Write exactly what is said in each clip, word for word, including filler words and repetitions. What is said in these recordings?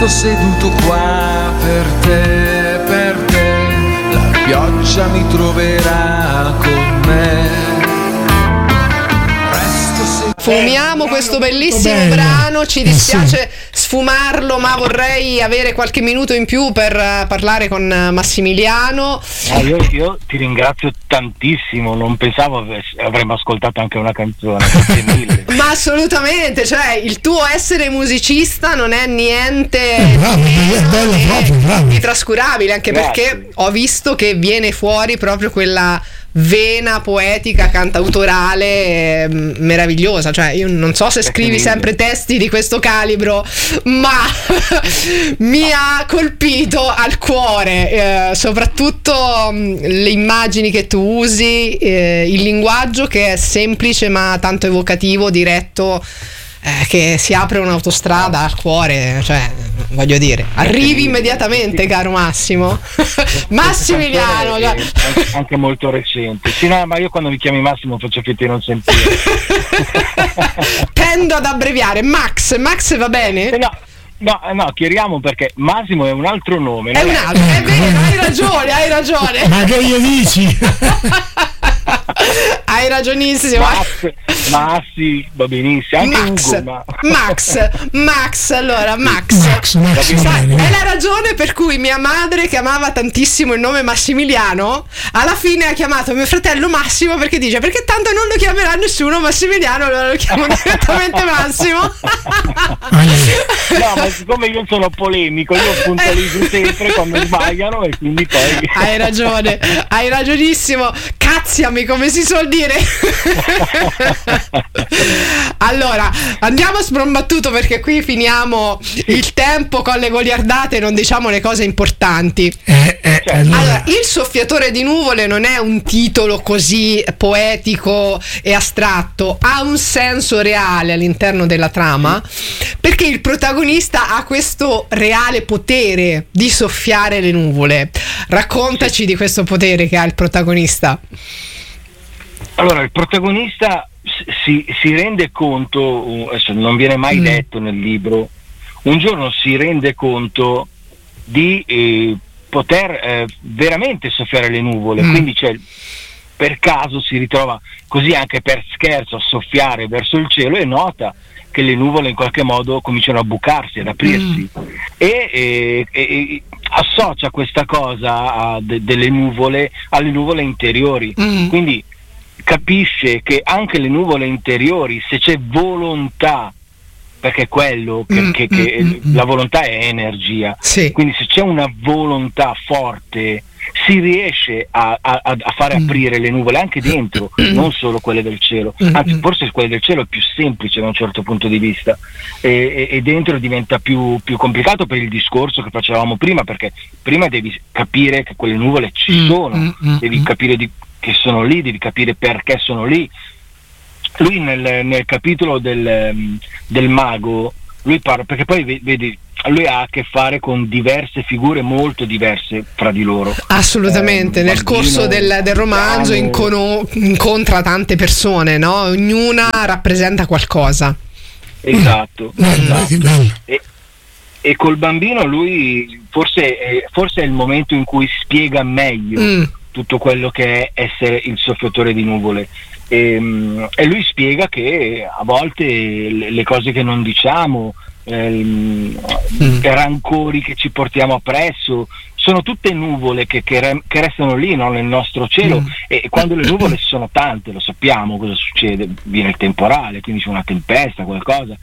Resto seduto qua per te, per te. La pioggia mi troverà con me. Fumiamo questo bellissimo brano, ci dispiace sfumarlo, ma vorrei avere qualche minuto in più per parlare con Massimiliano. Ah, io, io ti ringrazio tantissimo, non pensavo avess- avremmo ascoltato anche una canzone. Ma assolutamente, cioè il tuo essere musicista non è niente eh, bravo, di, è bello, né, proprio, bravo. di trascurabile, anche Grazie. Perché ho visto che viene fuori proprio quella vena poetica cantautorale eh, meravigliosa. Cioè io non so se scrivi sempre testi di questo calibro, ma mi ha colpito al cuore eh, soprattutto mh, le immagini che tu usi, eh, il linguaggio che è semplice ma tanto evocativo, diretto, eh, che si apre un'autostrada al cuore, cioè voglio dire, arrivi immediatamente, caro Massimo. Massimiliano, è anche, anche molto recente. Sì, no, ma io quando mi chiami Massimo faccio finta di non sentire. Tendo ad abbreviare. Max, Max va bene? Eh no, no, no, chiariamo perché Massimo è un altro nome. È un altro, è vero, hai ragione, hai ragione. Ma che gli dici? Hai ragionissimo. Max, Massi, va benissimo. Anche Max, Ugo, ma... Max, Max, allora Max, Max, Max sai, è la ragione per cui mia madre, che amava tantissimo il nome Massimiliano, alla fine ha chiamato mio fratello Massimo, perché dice: perché tanto non lo chiamerà nessuno Massimiliano, allora lo chiamo direttamente Massimo. No, ma siccome io sono polemico, io puntualizzo sempre quando sbagliano, e quindi poi hai ragione, hai ragionissimo, cazziami, come si suol dire. Allora andiamo a sprombattuto, perché qui finiamo il tempo con le goliardate, non diciamo le cose importanti. Eh, eh, allora. Allora, il soffiatore di nuvole non è un titolo così poetico e astratto, ha un senso reale all'interno della trama, perché il protagonista ha questo reale potere di soffiare le nuvole. Raccontaci di questo potere che ha il protagonista. Allora, il protagonista si, si rende conto, adesso non viene mai Mm. detto nel libro, un giorno si rende conto di eh, poter eh, veramente soffiare le nuvole, Mm. quindi cioè, per caso si ritrova così anche per scherzo a soffiare verso il cielo e nota che le nuvole in qualche modo cominciano a bucarsi, ad aprirsi, Mm. e, e, e associa questa cosa a de, delle nuvole alle nuvole interiori, Mm. quindi capisce che anche le nuvole interiori, se c'è volontà, perché è quello che, Mm, che, che mm, mm, la volontà è energia, Sì. quindi se c'è una volontà forte si riesce a, a, a fare Mm. aprire le nuvole anche dentro, non solo quelle del cielo, Mm, anzi mm. forse quelle del cielo è più semplice da un certo punto di vista, e, e, e dentro diventa più, più complicato per il discorso che facevamo prima, perché prima devi capire che quelle nuvole ci Mm, sono, mm, mm, devi mm. capire di, che sono lì, devi capire perché sono lì. Lui nel, nel capitolo del, del mago, lui parla, perché poi vedi, lui ha a che fare con diverse figure molto diverse fra di loro. Assolutamente, Eh, nel bambino, corso del, del romanzo anziano. incono- incontra tante persone, no? Ognuna rappresenta qualcosa. Esatto, Bello, esatto. bello. E, e col bambino lui forse è, forse è il momento in cui spiega meglio Mm. tutto quello che è essere il soffiatore di nuvole, e, mm, e lui spiega che a volte le, le cose che non diciamo, ehm, Mm. i rancori che ci portiamo appresso, sono tutte nuvole che, che, re- che restano lì, no, nel nostro cielo, Mm. e quando le nuvole sono tante, lo sappiamo cosa succede, viene il temporale, quindi c'è una tempesta, qualcosa,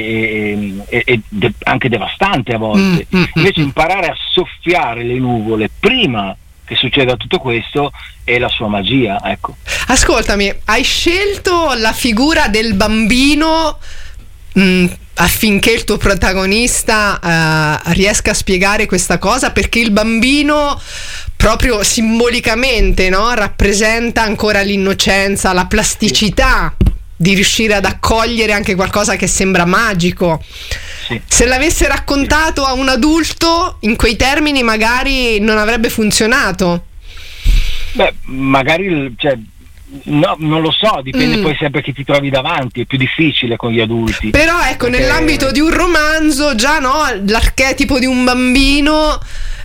e, e, e de- anche devastante a volte. Mm, mm, Invece mm. imparare a soffiare le nuvole prima che succeda tutto questo è la sua magia, ecco. Ascoltami, hai scelto la figura del bambino mh, affinché il tuo protagonista eh, riesca a spiegare questa cosa, perché il bambino proprio simbolicamente, no, rappresenta ancora l'innocenza, la plasticità di riuscire ad accogliere anche qualcosa che sembra magico. Sì. Se l'avesse raccontato a un adulto in quei termini magari non avrebbe funzionato. Beh, magari, cioè, No, non lo so, dipende Mm. poi sempre chi ti trovi davanti, è più difficile con gli adulti. Però ecco, Perché- nell'ambito di un romanzo, già no, l'archetipo di un bambino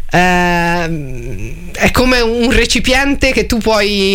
eh, è come un recipiente che tu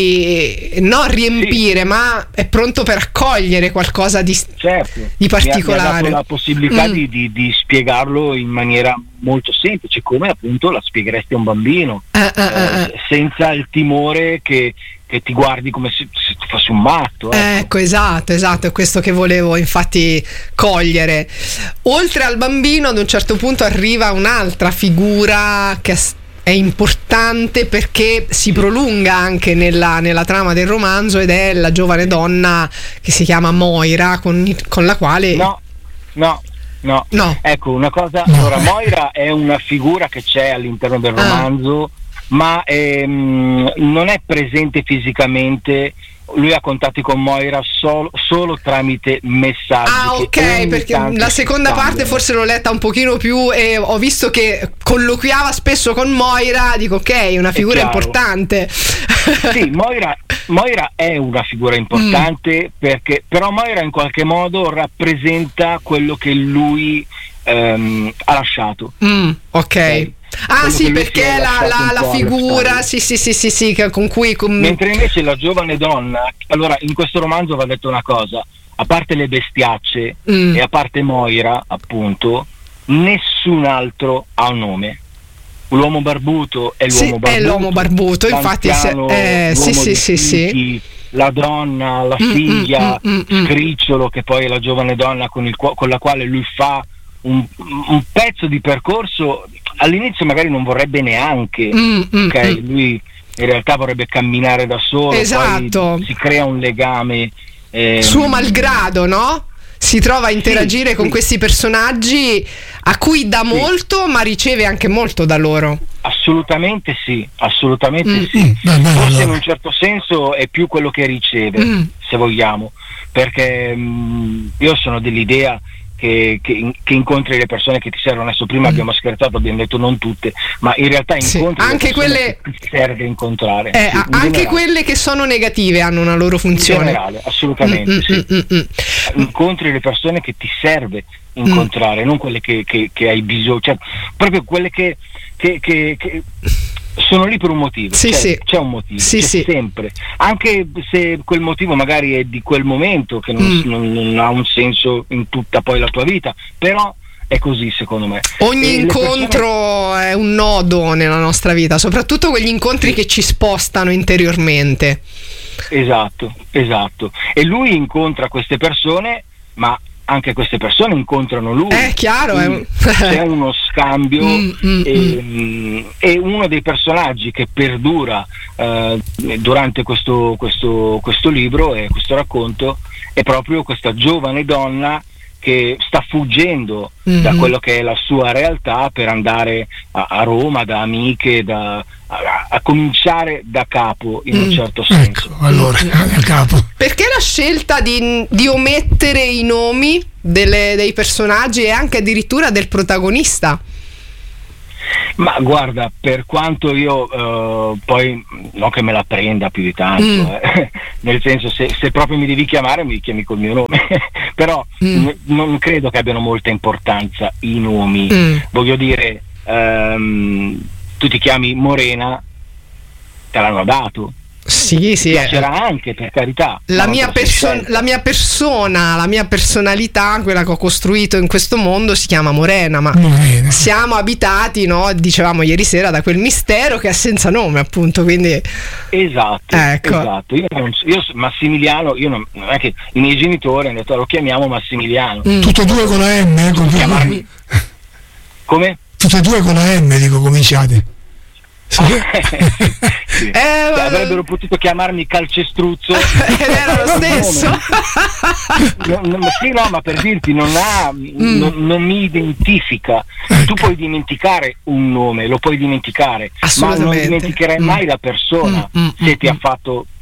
puoi non riempire, Sì. ma è pronto per accogliere qualcosa di, Certo, di mi ha- mi ha particolare. dato la possibilità Mm. di, di- di spiegarlo in maniera molto semplice, come appunto la spiegheresti a un bambino, Eh, eh, eh, eh, senza il timore che, che ti guardi come se, se tu fossi un matto. eh. ecco. Ecco, esatto, esatto, è questo che volevo infatti cogliere. Oltre al bambino, ad un certo punto arriva un'altra figura che è è importante perché si prolunga anche nella, nella trama del romanzo, ed è la giovane donna che si chiama Moira, con, con la quale No, no, no. No. Ecco, una cosa, allora Moira è una figura che c'è all'interno del Ah. romanzo, ma ehm, non è presente fisicamente. Lui ha contatti con Moira sol- solo tramite messaggi. Ah, che ok, ogni perché tanto la si seconda parte scambiano. forse l'ho letta un pochino più e ho visto che colloquiava spesso con Moira, dico ok, una figura chiaro. importante. Sì, Moira, Moira è una figura importante, perché però Moira in qualche modo rappresenta quello che lui ehm, ha lasciato. Mm, ok. Ah Quello sì, che lui perché si è è la, lasciato la- un la po' alle figura, spalle. sì sì sì sì, sì che- con cui con- Mentre invece la giovane donna, allora in questo romanzo va detto una cosa, a parte le bestiacce Mm. e a parte Moira, appunto, nessun altro ha un nome. L'uomo barbuto è Sì, l'uomo è barbuto. l'uomo barbuto, infatti, se- l'anziano, eh, sì, l'uomo sì, di sì, sì. fichi, la donna, la Mm, figlia, mm, mm, mm, mm. Scricciolo, che poi è la giovane donna con, il, qua- con la quale lui fa un, un pezzo di percorso. All'inizio magari non vorrebbe neanche, Mm, mm, ok? mm. Lui in realtà vorrebbe camminare da solo, Esatto. poi si crea un legame. ehm, Suo malgrado, no? Si trova a interagire Sì, con sì. questi personaggi a cui dà Sì. molto, ma riceve anche molto da loro. Assolutamente sì, assolutamente Mm. sì. Mm, beh, beh, Forse allora. in un certo senso è più quello che riceve, Mm. se vogliamo, perché mh, io sono dell'idea che, che, che incontri le persone che ti servono. Adesso prima Mm. abbiamo scherzato, abbiamo detto non tutte, ma in realtà Sì, incontri le anche persone quelle- che ti serve incontrare. Eh, Sì, a- in anche generale. quelle che sono negative hanno una loro In funzione. generale, assolutamente Mm, mm, sì. mm, mm, mm. Incontri le persone che ti serve incontrare, non quelle che, che- che hai bisogno, cioè proprio quelle che, che- che- che sono lì per un motivo. Sì, c'è, sì. c'è un motivo, Sì, c'è sì. sempre, anche se quel motivo magari è di quel momento, che non, Mm. non- non ha un senso in tutta poi la tua vita, però è così secondo me. Ogni E le incontro è un nodo nella nostra vita, soprattutto quegli incontri che ci spostano interiormente. Esatto, esatto. E lui incontra queste persone, ma anche queste persone incontrano lui. È chiaro, è un- Quindi c'è uno scambio Mm, mm, e, mh, e uno dei personaggi che perdura eh, durante questo, questo, questo libro e questo racconto è proprio questa giovane donna che sta fuggendo Mhm. da quello che è la sua realtà per andare a, a Roma da amiche, da, a, a cominciare da capo in Mm. un certo senso. Ecco, allora, a capo. Perché la scelta di, di omettere i nomi delle- dei personaggi e anche addirittura del protagonista? Ma guarda, per quanto io eh, poi non che me la prenda più di tanto, Mm. eh, nel senso se, se proprio mi devi chiamare mi chiami col mio nome, però Mm. n- non credo che abbiano molta importanza i nomi. Mm. Voglio dire, ehm, tu ti chiami Morena, te l'hanno dato, Sì, sì. eh. piacerà anche, per carità. La ma non mia, te la sei perso- scelta. la mia persona, la mia personalità, quella che ho costruito in questo mondo, si chiama Morena, ma Morena. siamo abitati, no? Dicevamo ieri sera, da quel mistero che è senza nome, appunto. Quindi Esatto, Ecco. esatto. Io, non so- io so- Massimiliano, io non, non è che i miei genitori hanno detto lo chiamiamo Massimiliano. Mm. Tutte e due con la M, eh, con- Chiamarmi come? tutte e due con la M, dico, cominciate. Sì. Sì. Eh, Cioè, ma- avrebbero potuto chiamarmi Calcestruzzo ed era lo stesso. No, no, ma sì, no, ma per dirti non ha Mm. non, non mi identifica. Tu puoi dimenticare un nome, lo puoi dimenticare, ma non Assolutamente. dimenticherai Mm. mai la persona Mm, mm, se mm, ti ha mm. fatto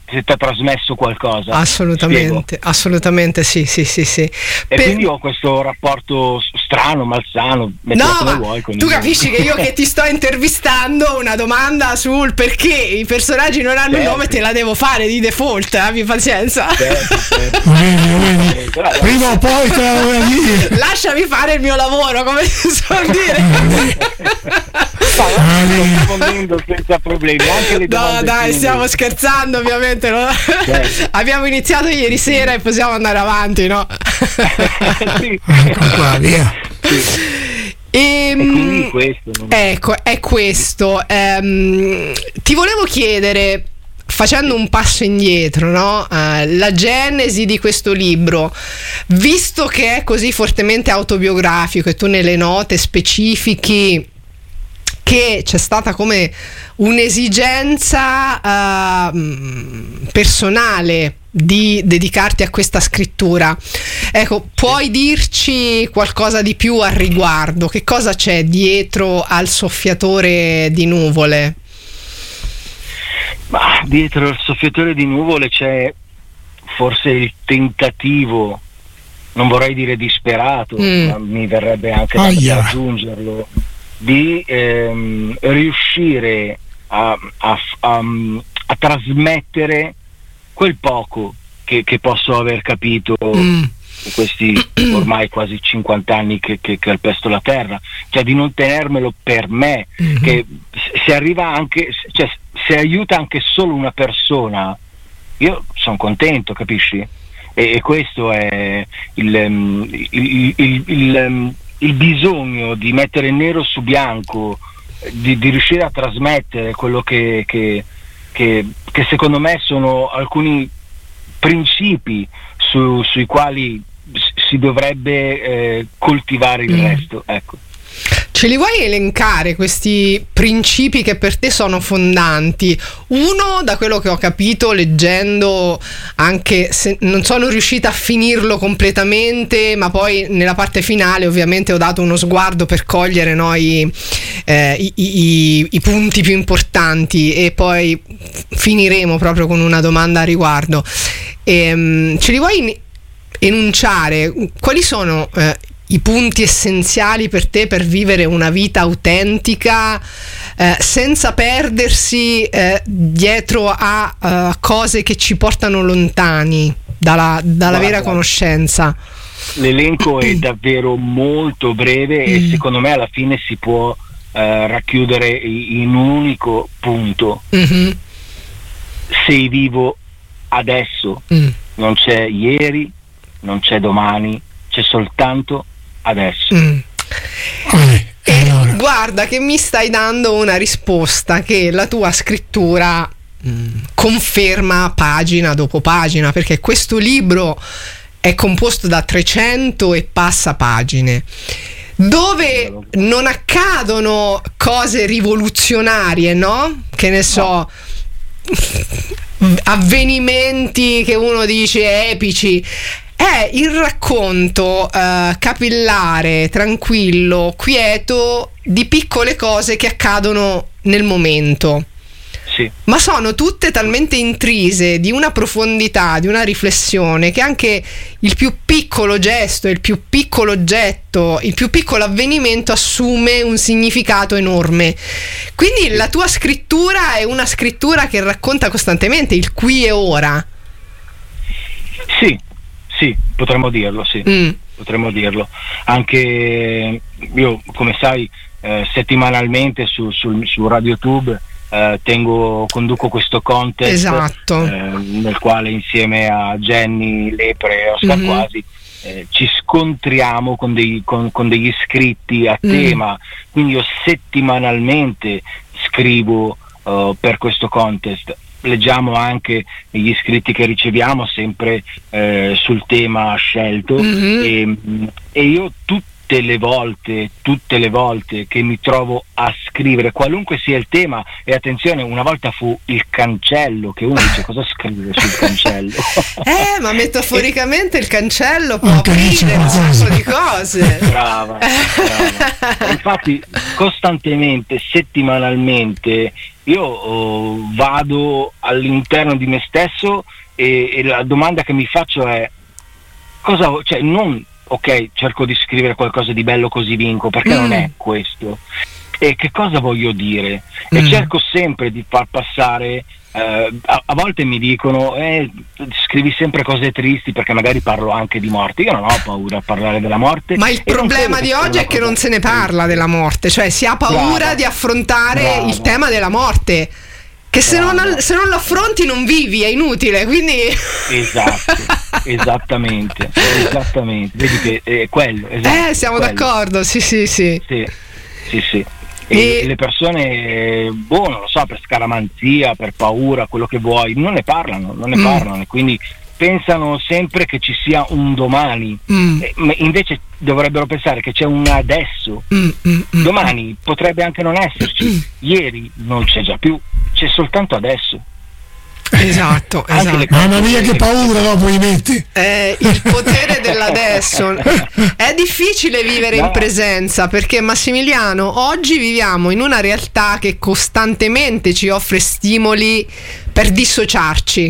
se ti ha trasmesso qualcosa. Assolutamente, Spiego? assolutamente sì, sì, sì, sì. E Per... quindi ho questo rapporto strano, malsano. No, come ma vuoi, con tu i- capisci che io che ti sto intervistando una domanda sul perché i personaggi non hanno Certo. un nome te la devo fare di default, eh, abbi pazienza. Certo, certo. Lo vedi, lo vedi? Eh, però, Prima o poi te la voglio dire. Lasciami fare il mio lavoro, come si suol dire. sto rispondendo senza problemi, anche le No, domande dai, simili. stiamo scherzando, ovviamente. No? Certo. Abbiamo iniziato ieri sera e possiamo andare avanti, no? Sì. Ecco qua, via. E, E quindi questo non- ecco, è questo. Ehm, ti volevo chiedere, facendo un passo indietro, no? Eh, la genesi di questo libro, visto che è così fortemente autobiografico e tu nelle note specifichi che c'è stata come un'esigenza uh, personale di dedicarti a questa scrittura, ecco, puoi dirci qualcosa di più al riguardo? Che cosa c'è dietro al soffiatore di nuvole? Ma dietro il soffiatore di nuvole c'è forse il tentativo, non vorrei dire disperato, Mm. ma mi verrebbe anche da Aia. aggiungerlo, di ehm, riuscire a, a, a, a trasmettere quel poco che, che posso aver capito Mm. in questi ormai quasi cinquanta anni che, che calpesto la terra, cioè di non tenermelo per me, Mhm. che se- se arriva anche, cioè se aiuta anche solo una persona, io sono contento, capisci? E, e questo è il, um, il, il, il, il, um, il bisogno di mettere nero su bianco, di, di riuscire a trasmettere quello che, che, che, che secondo me sono alcuni principi su, sui quali s- si dovrebbe eh, coltivare il Mm. resto, ecco. Ce li vuoi elencare questi principi che per te sono fondanti? Uno, da quello che ho capito leggendo, anche se non sono riuscita a finirlo completamente, ma poi nella parte finale ovviamente ho dato uno sguardo per cogliere, no, i, eh, i, i- i punti più importanti, e poi finiremo proprio con una domanda a riguardo. Ehm, ce li vuoi in- enunciare? Quali sono eh, i punti essenziali per te per vivere una vita autentica, eh, senza perdersi eh, dietro a eh, cose che ci portano lontani dalla, dalla Guarda, vera conoscenza? L'elenco è davvero molto breve e Mm. secondo me alla fine si può eh, racchiudere i- in un unico punto. Mhm. Sei vivo adesso, Mm. non c'è ieri, non c'è domani, c'è soltanto adesso. Mm. Vabbè, e E allora, guarda che mi stai dando una risposta che la tua scrittura mm, conferma pagina dopo pagina, perché questo libro è composto da trecento e passa pagine, dove non accadono cose rivoluzionarie, no? Che ne so, avvenimenti che uno dice epici. È il racconto eh, capillare, tranquillo, quieto di piccole cose che accadono nel momento, Sì, ma sono tutte talmente intrise di una profondità, di una riflessione, che anche il più piccolo gesto, il più piccolo oggetto, il più piccolo avvenimento assume un significato enorme. Quindi la tua scrittura è una scrittura che racconta costantemente il qui e ora. sì, sì, potremmo dirlo, sì. Mm. Potremmo dirlo. Anche io, come sai, eh, settimanalmente su, sul, su RadioTube eh, tengo, conduco questo contest, Esatto. eh, nel quale insieme a Jenny Lepre e Oscar Mhm. Quasi eh, ci scontriamo con, dei, con, con degli iscritti a Mm. tema. Quindi io settimanalmente scrivo eh, per questo contest. Leggiamo anche gli iscritti che riceviamo sempre eh, sul tema scelto. Mhm. e, e io tutti tutte le volte, tutte le volte che mi trovo a scrivere, qualunque sia il tema, e attenzione, una volta fu il cancello, che uno dice cosa scrive sul cancello? Eh, ma metaforicamente il cancello può Anche lì aprire c'è un una sacco cosa. di cose. Brava, brava. Infatti costantemente, settimanalmente, io oh, vado all'interno di me stesso e, e la domanda che mi faccio è cosa, cioè non ok, cerco di scrivere qualcosa di bello così vinco, perché Mm. non è questo. E che cosa voglio dire? E Mm. cerco sempre di far passare, eh, a, a volte mi dicono eh, scrivi sempre cose tristi perché magari parlo anche di morte. Io non ho paura a parlare della morte. Ma il e non problema credo di che sia oggi una è che cosa non se ne parla della morte, cioè si ha paura Brava. di affrontare Brava. il tema della morte, che se non, Brava. se non lo affronti non vivi, è inutile, quindi Esatto, esattamente, esattamente. Vedi che è quello. Esatto, eh, siamo quello. d'accordo, sì sì sì. Sì, sì, sì. E, E- e le persone, boh, non lo so, per scaramanzia, per paura, quello che vuoi, non ne parlano, non ne Mm. parlano, e quindi pensano sempre che ci sia un domani. Mm, Eh, ma invece dovrebbero pensare che c'è un adesso. mm, mm, mm. Domani potrebbe anche non esserci, ieri non c'è già più, c'è soltanto adesso. Esatto, Anche esatto. le- Mamma mia che paura dopo gli metti. Eh, il potere dell'adesso. È difficile vivere in No. presenza perché, Massimiliano, oggi viviamo in una realtà che costantemente ci offre stimoli per dissociarci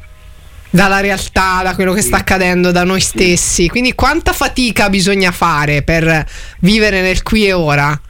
dalla realtà, da quello che sta accadendo, da noi stessi. Quindi quanta fatica bisogna fare per vivere nel qui e ora?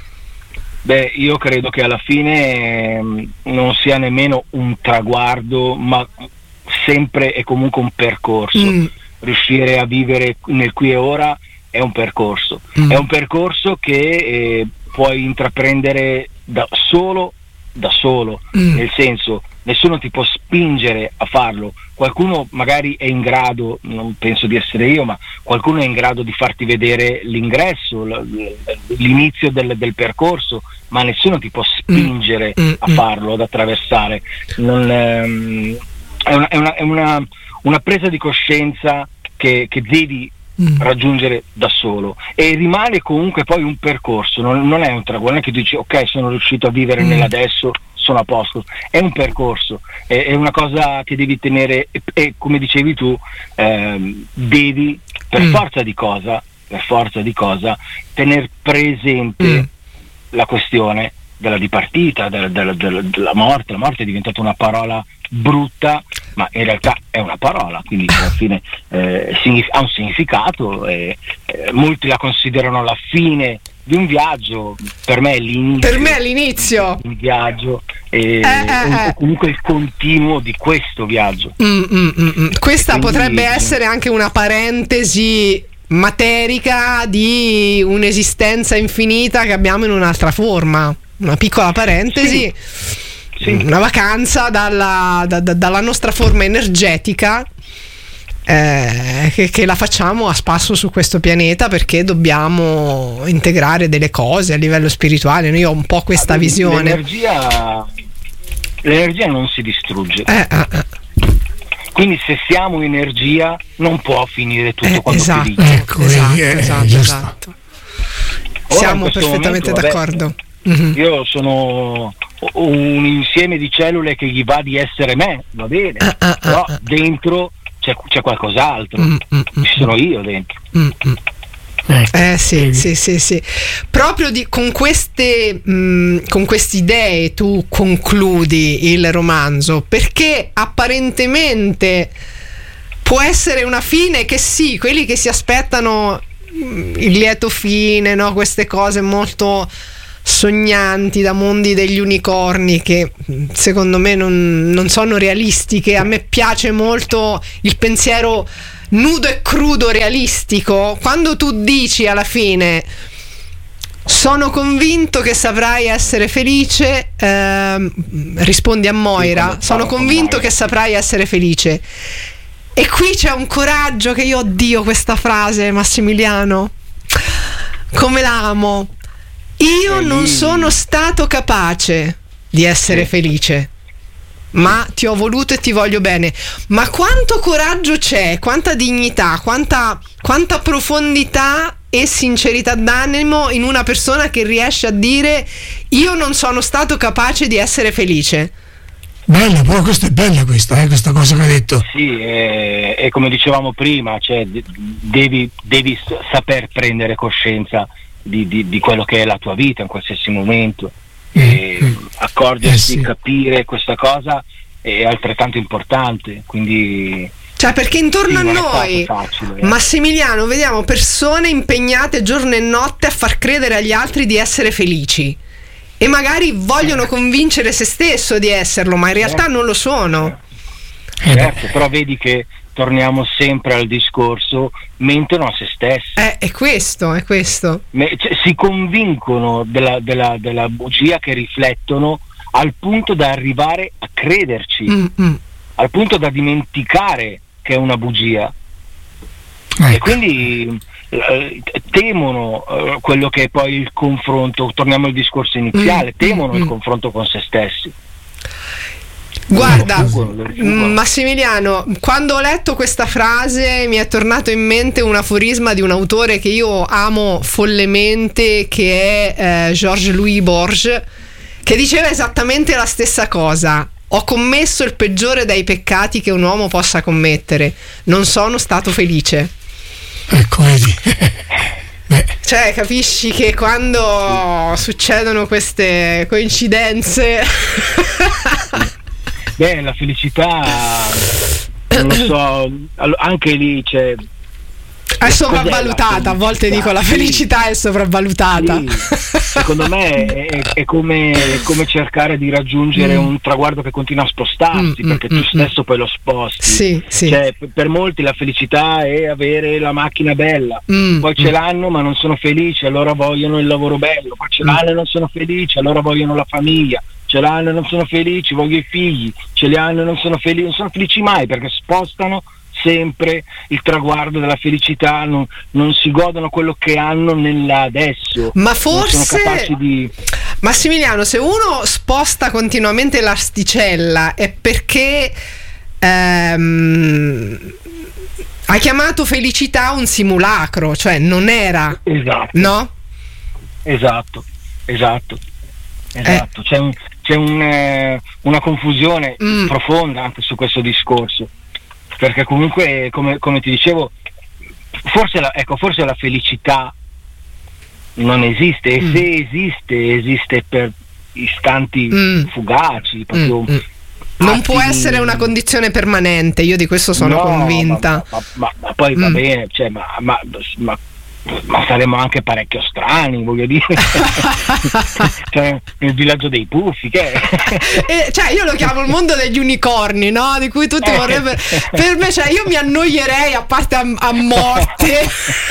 Beh, io credo che alla fine ehm, non sia nemmeno un traguardo, ma sempre e comunque un percorso. Mm. Riuscire a vivere nel qui e ora è un percorso. Mm. È un percorso che eh, puoi intraprendere da solo, da solo, Mm. nel senso, nessuno ti può spingere a farlo. Qualcuno magari è in grado, non penso di essere io, ma qualcuno è in grado di farti vedere l'ingresso, l- l'inizio del, del percorso, ma nessuno ti può spingere Mm, a mm. farlo, ad attraversare. Non, ehm, è una, è una, è una, una presa di coscienza che, che devi Mm. raggiungere da solo, e rimane comunque poi un percorso, non, non è un traguardo, non è che tu dici ok, sono riuscito a vivere Mm. nell'adesso, sono a posto. È un percorso, è, è una cosa che devi tenere, e, e come dicevi tu, ehm, devi per Mm. forza di cosa per forza di cosa tener presente Mm. la questione della dipartita, della, della, della, della morte. La morte è diventata una parola brutta, ma in realtà è una parola, quindi alla fine eh, signif- ha un significato, e eh, molti la considerano la fine di un viaggio. Per me è l'inizio Per me è l'inizio. di un viaggio, e, Eh, eh, o eh. comunque il continuo di questo viaggio. Mm, mm, mm, mm. Questa E quindi- potrebbe essere anche una parentesi materica di un'esistenza infinita che abbiamo in un'altra forma. Una piccola parentesi, Sì. una vacanza dalla, da- da- dalla nostra forma energetica, eh, che, che la facciamo a spasso su questo pianeta perché dobbiamo integrare delle cose a livello spirituale. Io ho un po' questa Ah, visione. L'energia, l'energia non si distrugge. Eh, eh, eh. Quindi se siamo energia non può finire tutto Eh, quando esatto, finisce. Ecco, esatto, vedi, eh, esatto, giusto. esatto. Ora, Siamo in questo perfettamente momento, vabbè, d'accordo. Mhm. Io sono un insieme di cellule che gli va di essere me, va bene, Ah, ah, però ah, ah. dentro c'è, c'è qualcos'altro, Mm, mm, mm, ci sono io dentro. mm, mm. Ecco. Eh sì, sì, sì, sì. Proprio di, con queste mh, con queste idee tu concludi il romanzo, perché apparentemente può essere una fine che sì, quelli che si aspettano mh, il lieto fine, no? Queste cose molto sognanti da mondi degli unicorni che mh, secondo me non, non sono realistiche. A me piace molto il pensiero nudo e crudo realistico. Quando tu dici alla fine sono convinto che saprai essere felice, ehm, rispondi a Moira, Sì, sono con convinto Moira. che saprai essere felice. E qui c'è un coraggio che io oddio questa frase, Massimiliano, come l'amo. Io E non lì- sono stato capace di essere Sì. felice, ma ti ho voluto e ti voglio bene. Ma quanto coraggio c'è, quanta dignità, quanta, quanta profondità e sincerità d'animo in una persona che riesce a dire: io non sono stato capace di essere felice. Bella, però questa è bella questa, eh, questa cosa che hai detto. Sì, e, e come dicevamo prima, cioè, devi, devi saper prendere coscienza di, di, di quello che è la tua vita in qualsiasi momento. E mm. accorgersi, eh sì. capire questa cosa è altrettanto importante, quindi cioè, perché intorno sì, a non è noi, stato facile, eh. Massimiliano, vediamo persone impegnate giorno e notte a far credere agli altri di essere felici e magari vogliono convincere se stesso di esserlo, ma in realtà non lo sono. Certo, però vedi che torniamo sempre al discorso, mentono a se stessi. Eh, è questo, è questo. Me- cioè, si convincono della, della, della bugia che riflettono al punto da arrivare a crederci, Mm-mm. al punto da dimenticare che è una bugia. Ecco. E quindi eh, temono eh, quello che è poi il confronto, torniamo al discorso iniziale, Mm, temono mm, il mm. confronto con se stessi. Guarda, Lo fuggono, lo rifuggono. Massimiliano, quando ho letto questa frase mi è tornato in mente un aforisma di un autore che io amo follemente, che è eh, Georges-Louis Borges, che diceva esattamente la stessa cosa. Ho commesso il peggiore dei peccati che un uomo possa commettere. Non sono stato felice. Ecco, vedi. Beh, Cioè, capisci che quando succedono queste coincidenze Beh, la felicità, non lo so, allo- anche lì c'è... è sopravvalutata. A volte dico la felicità è sopravvalutata. Sì, secondo me è, è come, è come cercare di raggiungere Mm. un traguardo che continua a spostarsi, Mm, perché mm, tu mm, stesso poi lo sposti. Sì, sì. Cioè, p- per molti la felicità è avere la macchina bella, Mm, poi ce mm. l'hanno ma non sono felici, allora vogliono il lavoro bello, poi ce l'hanno e non sono felici, allora vogliono la famiglia, ce l'hanno e non sono felici, voglio i figli, ce li hanno e non sono felici, non sono felici mai perché spostano sempre il traguardo della felicità, non, non si godono quello che hanno nell'adesso, Ma non forse, sono capaci di... Massimiliano, se uno sposta continuamente l'asticella è perché ehm, ha chiamato felicità un simulacro, cioè non era, Esatto, no? esatto, esatto, esatto. C'è, un, c'è un, eh, una confusione Mm. profonda anche su questo discorso, perché comunque, come, come ti dicevo, forse la, ecco, forse la felicità non esiste, e Mm. se esiste, esiste per istanti Mm. fugaci, proprio Mm, mm. Non può attimi- essere una condizione permanente, io di questo sono No, convinta. Ma, ma- ma- ma poi va Mm. bene, cioè, ma, ma, ma, ma saremo anche parecchio strani, voglio dire. Cioè, nel villaggio dei puffi, che è? Eh, cioè, io lo chiamo il mondo degli unicorni, no? Di cui tutti Eh. vorrebbero. Per me, cioè, io mi annoierei a parte a, a morte.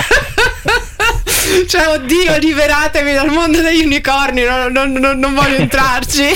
Cioè, oddio, liberatemi dal mondo degli unicorni, non, non- non- non voglio entrarci.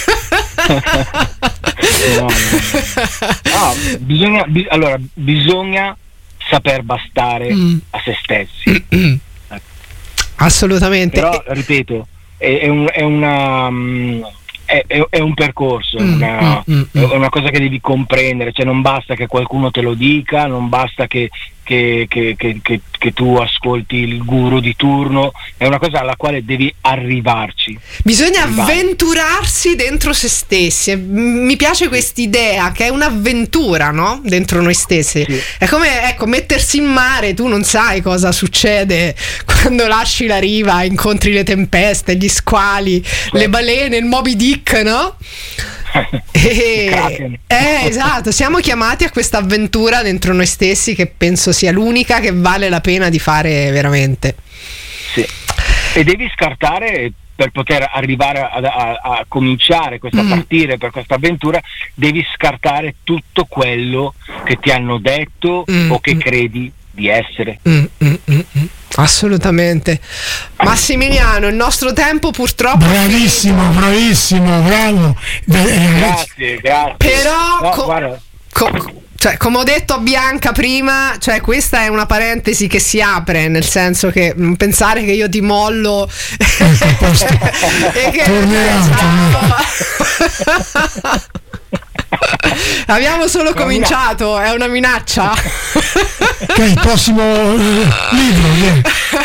No, no, no. No, bisogna, bi- allora, bisogna saper bastare Mm. a se stessi. Assolutamente. Però, E- ripeto, è, è un, è una... mm, È, è- è un percorso, è Mm, una, mm, mm, è una cosa che devi comprendere, cioè non basta che qualcuno te lo dica, non basta che, che, che, che, che, che tu ascolti il guru di turno, è una cosa alla quale devi arrivarci. Bisogna Vai. avventurarsi dentro se stessi. E m- Mi piace quest'idea che è un'avventura, no? Dentro noi stessi. Sì. È come, ecco, mettersi in mare, tu non sai cosa succede quando lasci la riva, incontri le tempeste, gli squali, le balene, il Moby Dick, no? E, Kraken. eh, esatto, siamo chiamati a questa avventura dentro noi stessi che penso sia l'unica che vale la pena di fare veramente. Sì. E devi scartare, per poter arrivare a, a- a cominciare questa Mm. partire per questa avventura, devi scartare tutto quello che ti hanno detto Mm, o che mm. credi di essere. Mm, mm, mm, mm. Assolutamente. Massimiliano, il nostro tempo purtroppo bravissimo, bravissimo, bravo. Beh, eh, Grazie, grazie. Però No, co- guarda, Co- cioè, come ho detto a Bianca prima, cioè questa è una parentesi che si apre, nel senso che non pensare che io ti mollo a posto. e che Tornerà, ciao. Abbiamo solo cominciato, è una minaccia. Che è il prossimo eh, libro, yeah.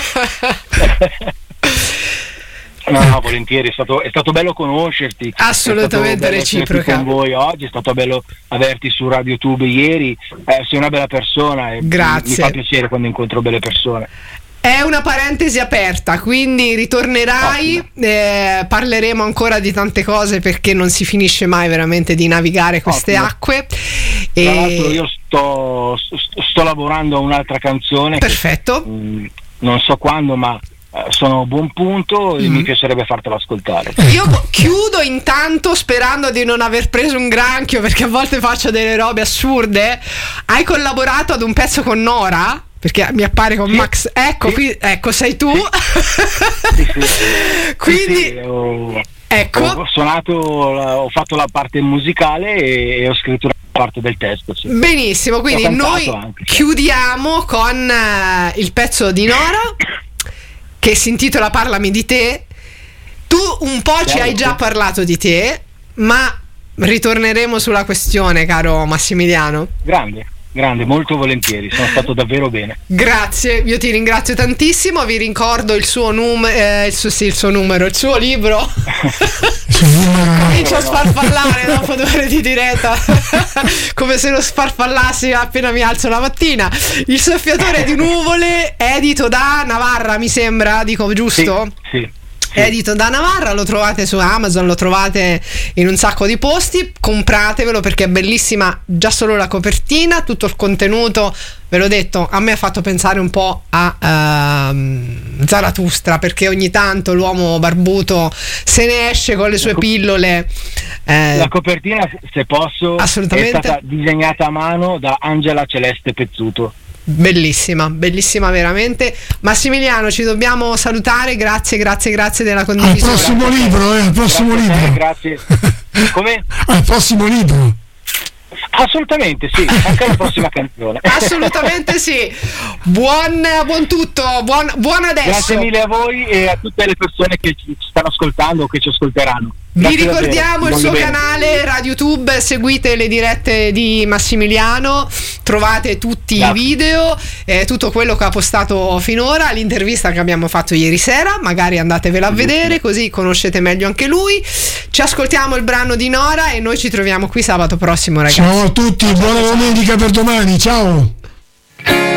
No, no, volentieri, è stato, è stato bello conoscerti. Assolutamente reciproca. Con voi oggi, è stato bello averti su Radio Tube ieri, eh, sei una bella persona e grazie. Mi fa piacere quando incontro belle persone. È una parentesi aperta, quindi ritornerai, eh, parleremo ancora di tante cose perché non si finisce mai veramente di navigare queste Ottimo. acque. Tra E... l'altro io sto, sto, sto lavorando a un'altra canzone. Perfetto. Che, mh, non so quando, ma eh, sono a buon punto e mm. mi piacerebbe fartela ascoltare. Io chiudo intanto sperando di non aver preso un granchio, perché a volte faccio delle robe assurde. Hai collaborato ad un pezzo con Nora? Perché mi appare con sì, Max, ecco, sì. qui, ecco, sei tu. Sì. Sì, sì. Quindi sì, sì, ho, ecco, ho suonato, ho fatto la parte musicale e, e ho scritto la parte del testo. Sì. Benissimo, quindi noi anche, chiudiamo con uh, il pezzo di Nora che si intitola Parlami di te. Tu un po' ci hai già parlato di te, ma ritorneremo sulla questione, caro Massimiliano. Grande. Grande, molto volentieri, sono stato davvero bene. Grazie, io ti ringrazio tantissimo. Vi ricordo il suo numero, eh, il, suo, sì, il suo numero, il suo libro. Comincio a sfarfallare dopo due ore di diretta, come se lo sfarfallassi appena mi alzo la mattina. Il soffiatore di nuvole, edito da Navarra, mi sembra, dico giusto? Sì, sì. Edito da Navarra, lo trovate su Amazon, lo trovate in un sacco di posti, compratevelo perché è bellissima già solo la copertina, tutto il contenuto, ve l'ho detto, a me ha fatto pensare un po' a uh, Zarathustra, perché ogni tanto l'uomo barbuto se ne esce con le sue co- pillole. Eh, la copertina, se posso, assolutamente. È stata disegnata a mano da Angela Celeste Pezzuto. Bellissima, bellissima veramente. Massimiliano, ci dobbiamo salutare, grazie, grazie, grazie della condivisione. Al prossimo libro, eh, al prossimo grazie libro. Te, grazie. Come? Al prossimo libro. Assolutamente sì, anche la prossima canzone. Assolutamente sì. Buon, buon tutto, buon, buon adesso. Grazie mille a voi e a tutte le persone che ci stanno ascoltando o che ci ascolteranno. Vi Grazie ricordiamo davvero. il suo Voglio canale bene. RadioTube, seguite le dirette di Massimiliano, trovate tutti Grazie. i video, eh, tutto quello che ha postato finora, l'intervista che abbiamo fatto ieri sera, magari andatevela a vedere così conoscete meglio anche lui. Ci ascoltiamo il brano di Nora e noi ci troviamo qui sabato prossimo, ragazzi. Ciao a tutti, buona domenica per domani, ciao.